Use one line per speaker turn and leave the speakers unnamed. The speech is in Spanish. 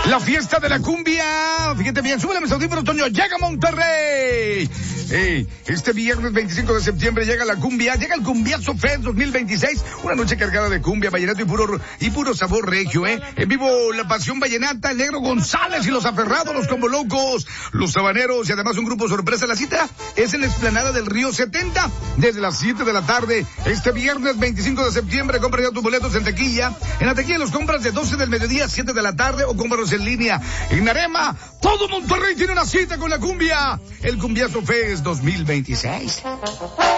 La fiesta de la cumbia. Fíjate bien, súbele mis audífonos, Toño. Llega a Monterrey. Este viernes 25 de septiembre llega la cumbia. Llega el Cumbiazo Fest 2026. Una noche cargada de cumbia, vallenato y puro sabor regio, En vivo la pasión vallenata, el Negro González y los Aferrados, los Combo Locos, los Sabaneros y además un grupo sorpresa. La cita es en la explanada del Río 70 desde las 7 de la tarde. Este viernes 25 de septiembre, compra ya tus boletos en taquilla. En la taquilla los compras de 12 del mediodía a 7 de la tarde o cómpralos en línea. En Arema, todo Monterrey tiene una cita con la cumbia. El Cumbiazo Fest 2026.